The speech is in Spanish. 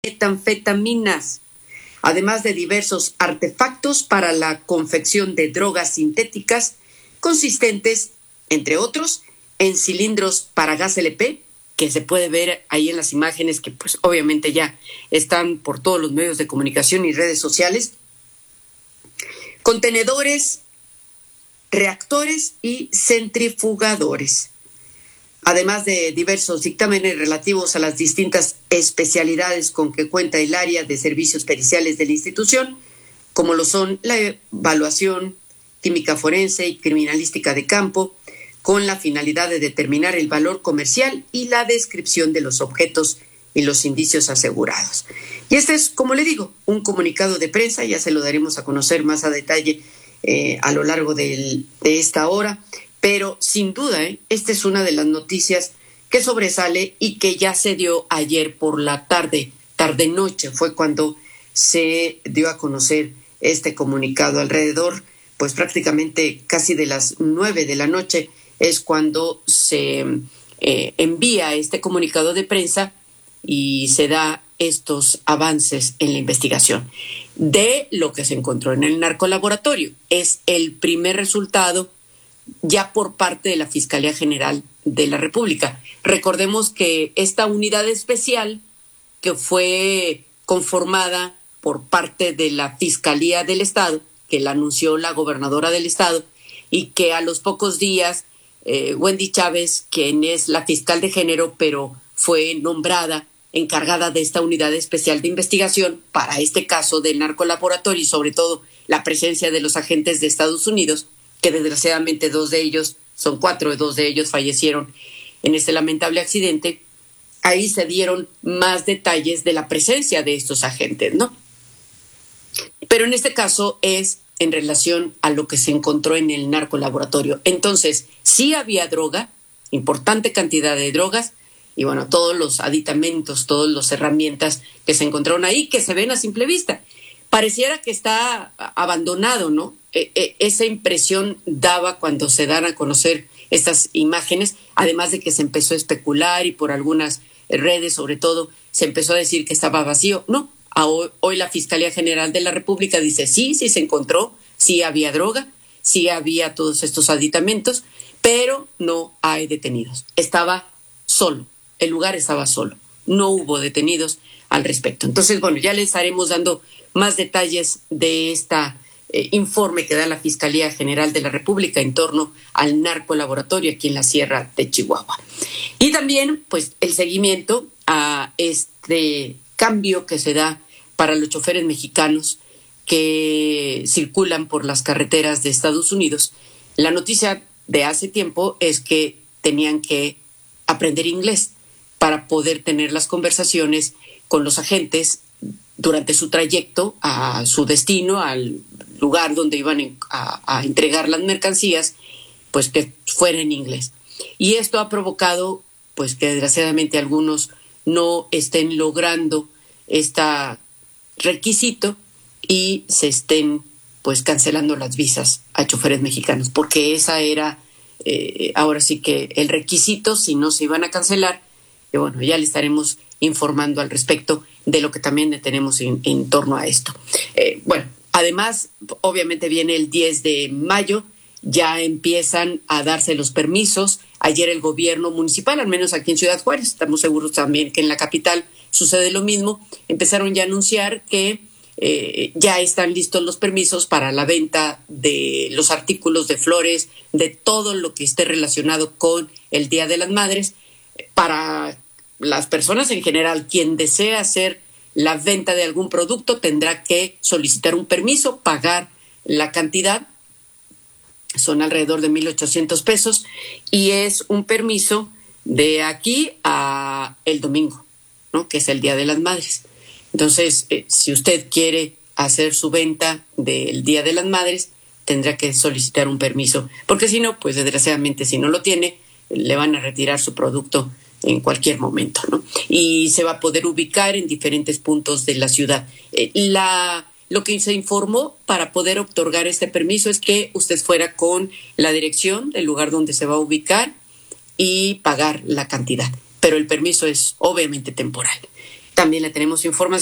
metanfetaminas, además de diversos artefactos para la confección de drogas sintéticas consistentes, entre otros, en cilindros para gas LP, que se puede ver ahí en las imágenes que pues obviamente ya están por todos los medios de comunicación y redes sociales, contenedores, reactores y centrifugadores, además de diversos dictámenes relativos a las distintas especialidades con que cuenta el área de servicios periciales de la institución, como lo son la evaluación, química forense y criminalística de campo, con la finalidad de determinar el valor comercial y la descripción de los objetos y los indicios asegurados. Y este es, como le digo, un comunicado de prensa, ya se lo daremos a conocer más a detalle a lo largo de esta hora, pero sin duda, esta es una de las noticias que sobresale y que ya se dio ayer por la tarde-noche, fue cuando se dio a conocer este comunicado. Alrededor, pues prácticamente casi de las 9 de la noche es cuando se envía este comunicado de prensa y se da estos avances en la investigación de lo que se encontró en el narcolaboratorio. Es el primer resultado ya por parte de la Fiscalía General de la República. Recordemos que esta unidad especial que fue conformada por parte de la Fiscalía del Estado, que la anunció la gobernadora del Estado, y que a los pocos días Wendy Chávez, quien es la fiscal de género, pero fue nombrada encargada de esta unidad especial de investigación para este caso del narcolaboratorio y sobre todo la presencia de los agentes de Estados Unidos, que desgraciadamente dos de ellos fallecieron en este lamentable accidente. Ahí se dieron más detalles de la presencia de estos agentes, ¿no? Pero en este caso es en relación a lo que se encontró en el narcolaboratorio. Entonces, sí había droga, importante cantidad de drogas, y bueno, todos los aditamentos, todas las herramientas que se encontraron ahí, que se ven a simple vista. Pareciera que está abandonado, ¿no? Esa impresión daba cuando se dan a conocer estas imágenes, además de que se empezó a especular y por algunas redes, sobre todo, se empezó a decir que estaba vacío. No, hoy la Fiscalía General de la República dice sí se encontró, sí había droga, sí había todos estos aditamentos, pero no hay detenidos. Estaba solo, el lugar estaba solo, no hubo detenidos al respecto. Entonces, bueno, ya les estaremos dando más detalles de esta informe que da la Fiscalía General de la República en torno al narcolaboratorio aquí en la Sierra de Chihuahua. Y también, pues, el seguimiento a este cambio que se da para los choferes mexicanos que circulan por las carreteras de Estados Unidos. La noticia de hace tiempo es que tenían que aprender inglés para poder tener las conversaciones con los agentes durante su trayecto a su destino, al lugar donde iban a entregar las mercancías, pues que fuera en inglés. Y esto ha provocado, pues que desgraciadamente algunos no estén logrando este requisito y se estén, pues, cancelando las visas a choferes mexicanos, porque esa era, ahora sí que el requisito, si no se iban a cancelar. Y bueno, ya le estaremos informando al respecto de lo que también tenemos en torno a esto. Bueno, además, obviamente viene el 10 de mayo, ya empiezan a darse los permisos. Ayer el gobierno municipal, al menos aquí en Ciudad Juárez, estamos seguros también que en la capital sucede lo mismo, empezaron ya a anunciar que ya están listos los permisos para la venta de los artículos de flores, de todo lo que esté relacionado con el Día de las Madres, para las personas en general. Quien desea hacer la venta de algún producto tendrá que solicitar un permiso, pagar la cantidad, son alrededor de 1,800 pesos, y es un permiso de aquí a el domingo, ¿no? Que es el Día de las Madres. Entonces, si usted quiere hacer su venta del Día de las Madres, tendrá que solicitar un permiso, porque si no, pues desgraciadamente, si no lo tiene, le van a retirar su producto en cualquier momento, ¿no? Y se va a poder ubicar en diferentes puntos de la ciudad. Lo que se informó para poder otorgar este permiso es que usted fuera con la dirección del lugar donde se va a ubicar y pagar la cantidad, pero el permiso es obviamente temporal. También le tenemos información